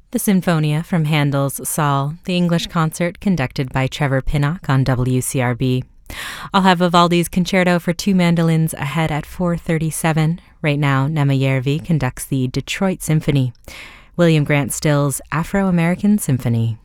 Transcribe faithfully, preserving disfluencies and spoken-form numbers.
The Sinfonia from Handel's Saul, the English concert conducted by Trevor Pinnock on W C R B. I'll have Vivaldi's Concerto for Two Mandolins ahead at four thirty-seven. Right now, Nema Järvi conducts the Detroit Symphony. William Grant Still's Afro-American Symphony.